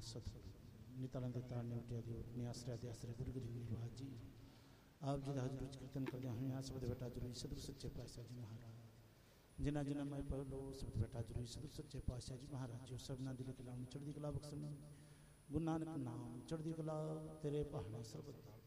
ਸਤਿਗੁਰੂ ਨਿਤਾਲਾਂ ਦੇ ਤਾਲ ਨੇ ਉਟਿਆ ਦੀ ਉਟਨੇ ਆਸਰਿਆ ਦੇ ਆਸਰੇ ਗੁਰੂ ਗਰੀਬ ਜੀ ਆਪ ਜੀ ਦਾ ਹਜ਼ੂਰ ਵਿੱਚ ਕੀਰਤਨ ਕਰਦਿਆਂ ਹੋਇਆਂ ਸਬਦ ਬੇਟਾ ਜਰੂਰੀ ਸਤਿਗੁਰੂ ਸੱਚੇ ਪਾਤਸ਼ਾਹ ਜੀ ਮਹਾਰਾਜ ਜਿਨ੍ਹਾਂ ਜਿਨ੍ਹਾਂ ਮੈਂ ਪੜ੍ਹ ਲੋ ਸਬਦ ਬੇਟਾ ਜਰੂਰੀ ਸਤਿਗੁਰੂ ਸੱਚੇ ਪਾਤਸ਼ਾਹ ਜੀ ਮਹਾਰਾਜ ਜੋ ਸਭਨਾਂ ਦੀ ਕਲਾਮ ਚੜ੍ਹਦੀ ਕਲਾ ਬਖਸ਼ਣ ਗੁਰੂ ਨਾਨਕ ਨਾਮ ਚੜ੍ਹਦੀ ਕਲਾ ਤੇਰੇ ਭਾਣੇ ਸਰਬਤ